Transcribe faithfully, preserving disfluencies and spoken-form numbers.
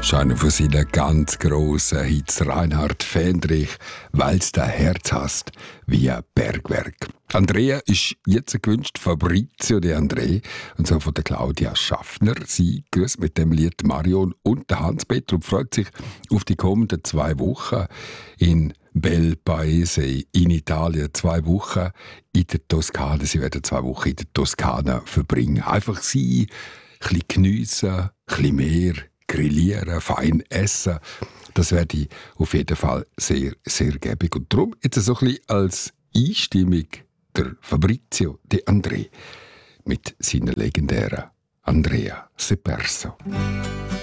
Das ist einer von seinen ganz grossen Hits, Reinhard Fendrich, «Weil's dein Herz hast wie ein Bergwerk». Andrea ist jetzt gewünscht, Fabrizio de André, und so von der Claudia Schaffner. Sie grüßt mit dem Lied Marion und der Hans-Peter und freut sich auf die kommenden zwei Wochen in Bel Paese in Italien. Zwei Wochen in der Toskana. Sie werden zwei Wochen in der Toskana verbringen. Einfach sein, ein bisschen geniessen, ein bisschen mehr grillieren, fein essen. Das werde ich auf jeden Fall sehr, sehr gäbig. Und darum jetzt so ein bisschen als Einstimmung der Fabrizio de André mit seiner legendären Andrea Se Perso.